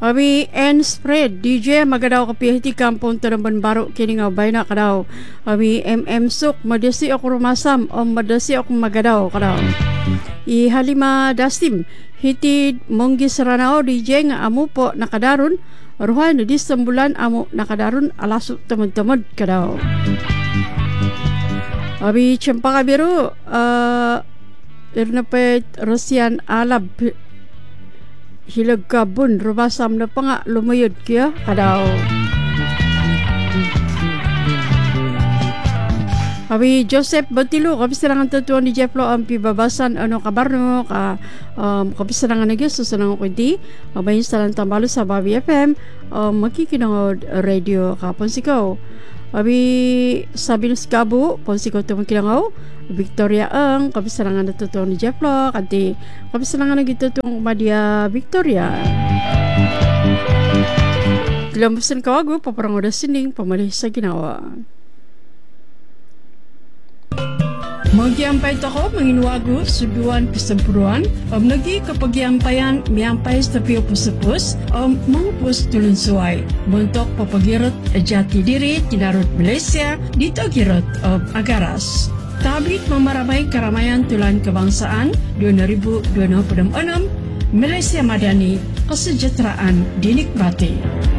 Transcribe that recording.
Abi and spread DJ magadaw kapihiti kampong tanamban baro kini nga bay na kadaw. Abi suk madasi ako rumasam o madasi ako magadaw kadaw. I halima dasim hiti monggi saranao DJ nga amo po nakadarun ruhan di sembulan amo nakadarun alasuk teman-teman kadaw. Abi cempaka biru irnapet Rusian alab hilag kabun rumasam na pa nga lumayod kaya kadaw. Abi Joseph Batilo kapisarangan tatuan ni Jefflo ang pibabasan ano kabarno kapisarangan na gyud susunang kwenti abayin sa lang tambalo sa Bobby FM makikinangod radio kapon sikaw. Abi sabi ng Sikabu ponsiko tumang kilangaw Victoria ang kapisarangan na tatuan ni Jefflo kanti kapisarangan na gyud tutong Madia Victoria. Kilambusan kawago paparangoda sining pamalih sa ginawa. Magyampay tako manginwago suduan pisampuruan nagi kapag yampayan miyampay sa piyo pusapus mangupos tulunsuay buntok papagirot jati diri tinarot Malaysia dito girot agaras tabit mamaramay karamayan tulan kebangsaan 2026 Malaysia Madani kesejahteraan dinikmati.